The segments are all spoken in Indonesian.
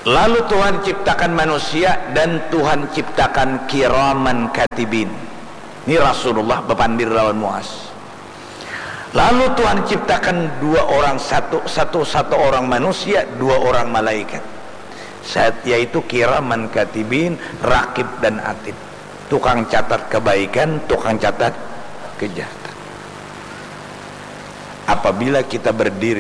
Lalu Tuhan ciptakan manusia dan Tuhan ciptakan kiraman katibin. Ini Rasulullah bepandir lawan Muaz. Lalu Tuhan ciptakan dua orang, satu orang manusia, dua orang malaikat, yaitu kiraman katibin, rakib dan atid, tukang catat kebaikan, tukang catat kejahatan. Apabila kita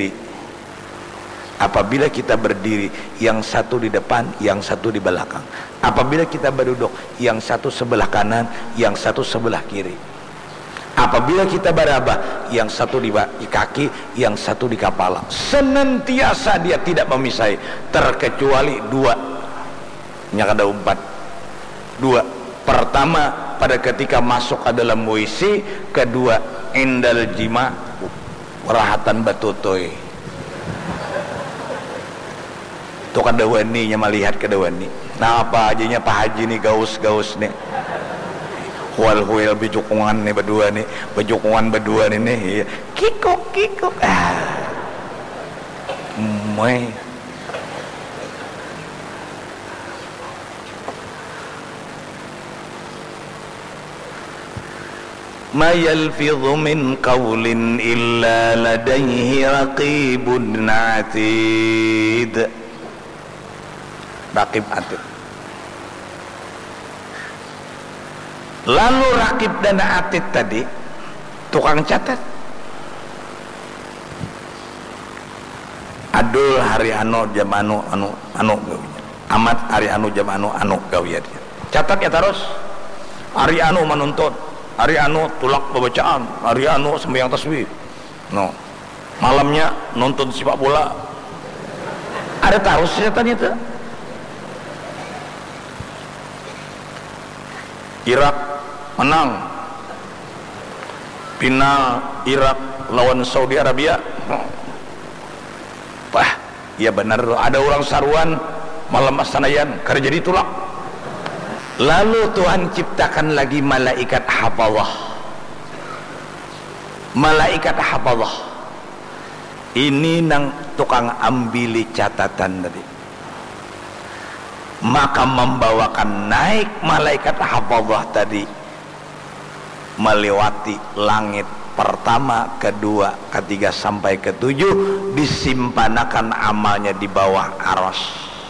berdiri, yang satu di depan, yang satu di belakang. Apabila kita berduduk, yang satu sebelah kanan, yang satu sebelah kiri. Apabila kita berabah, yang satu di kaki, yang satu di kepala. Senantiasa dia tidak memisai, terkecuali dua. Yang ada empat. Dua. Pertama, pada ketika masuk ke dalam WC. Kedua, indal jima, rahatan batutoy. Itu kadawani nya melihat kadawani. Nah apa ajanya Pak Haji nih gaus nih. Hual bejukungan nih berdua nih, bejukungan berdua nih, kikuk moy. Ma yalfidhu min qawlin illa ladayhi raqibun atid. Raqib atid. Lalu rakib dan atid tadi tukang catat. Adul hari jam anu amat hari jam anu gawian. Catat ya terus. Hari menuntut, hari tulak pembacaan, hari sembahyang tasbih. No. Malamnya nonton sepak bola. Ada terus setan itu. Irak menang final Irak lawan Saudi Arabia. Wah, ya benar, ada orang saruan malam astanayan karena jadi tulak. Lalu Tuhan ciptakan lagi malaikat hafazah. Malaikat hafazah ini nang tukang ambili catatan tadi. Maka membawakan naik malaikat hafazah tadi melewati langit pertama, kedua, ketiga sampai ketujuh, disimpanakan amalnya di bawah arsy.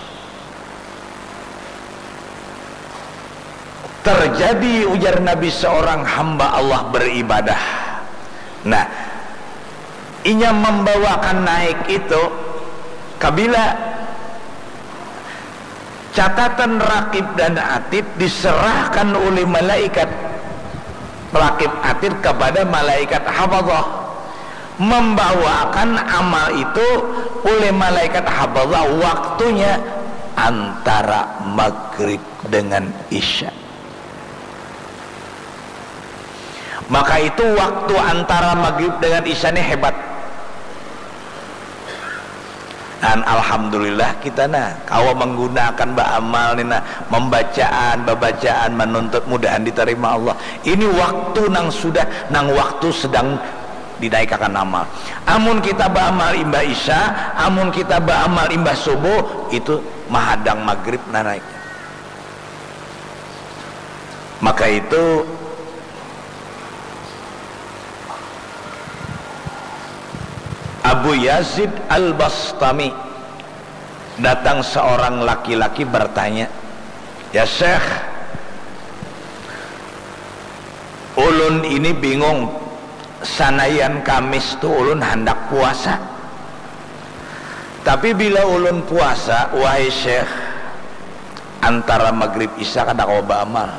Terjadi ujar Nabi seorang hamba Allah beribadah. Nah, inya membawakan naik itu kabila catatan rakib dan atid diserahkan oleh malaikat rakib atid kepada malaikat hafazah, membawakan amal itu oleh malaikat hafazah waktunya antara maghrib dengan isya. Maka itu waktu antara maghrib dengan isya ini hebat. Dan alhamdulillah kita kalau menggunakan ba'amal membacaan menuntut mudahan diterima Allah. Ini waktu waktu sedang dinaikkan amal. Amun kita ba'amal imbah isya, amun kita ba'amal imbah subuh, itu mahadang maghrib naik. Maka itu Abu Yazid Al-Bastami, datang seorang laki-laki bertanya, ya Syekh, ulun ini bingung, sanayan Kamis tuh ulun hendak puasa, tapi bila ulun puasa, wahai Syekh, antara maghrib isya kada kau beramal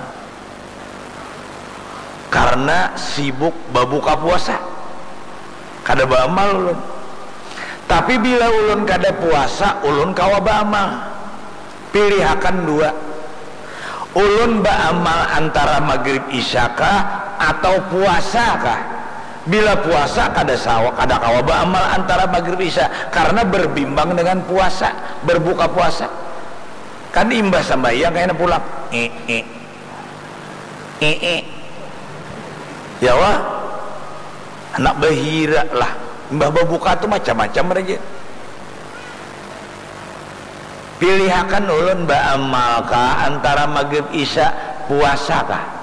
karena sibuk berbuka puasa, kada beramal ulun. Tapi bila ulun kada puasa, ulun kawa ba'amal. Pilihakan dua, ulun ba'amal antara maghrib isya kah atau puasa kah? Bila puasa kada kawa ba'amal antara maghrib isya, karena berbimbang dengan puasa, berbuka puasa. Kan imbah sambayang kayaknya pulang ya wah, anak bahira lah. Mbah berbuka itu macam-macam aja. pilihakan ulun ba'amalka antara maghrib isya puasakah